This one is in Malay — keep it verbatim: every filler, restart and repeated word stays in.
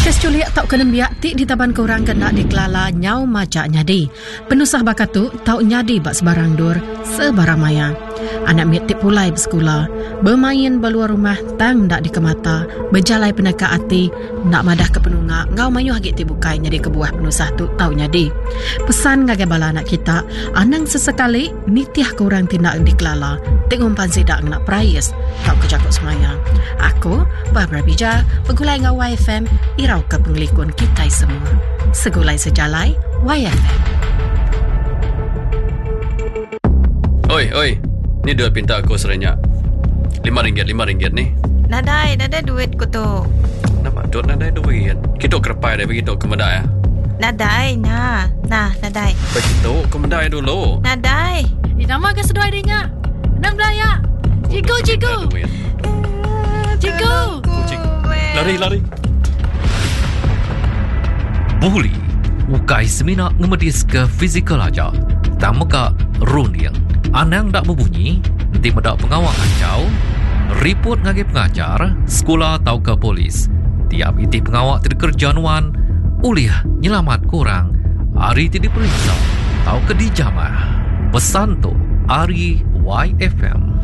Kes culiak tau kena biak ti di taban korang kena dikelala nyau macak nyadi. Penusah bakatu tau nyadi bak sebarang dur sebarang maya. Anak miat tip pulai bersekolah, bermain beluar rumah tang ndak dikemata, berjalai peneka hati, nak madah ke penunga, ngau mayu hagit ti bukai nyadi kebuah penusah tu tau nyadi. Pesan ngagai bala anak kita, anang sesekali nitiah korang tindak dikelala, tengumpan sidak nak prayas, tau kejakut semaya. Aku, Barbara Bija, pegulai ngau Y F M, irau ke pengelikun kita semua. Segulai sejalai, Y F M. Oi, oi. Ni duit pinta aku serenyak. Lima ringgit, lima ringgit ni. Nadai, nadai duit ku tu. Nampak duk nadai duit. Kita kerepai dia begitu ke medai ya. Nadai, nah. Nah, nadai. Begitu ke medai dulu. Nadai. Eh, nama ke seduai dia? Enam belaya. Cigu, cigu. Cigu. Kucing. Lari, lari. Buli. Ukai semina ngemedis ke fizikal aja. Tak muka runiang. Anang dak berbunyi, nanti medak pengawal ancau, report ngagi pengajar, sekolah atau ke polis. Tiap iti pengawal tidak kerjaan ulih nyelamat korang, hari tidak diperiksa, atau ke dijamah. Pesan tu, Ari Y F M.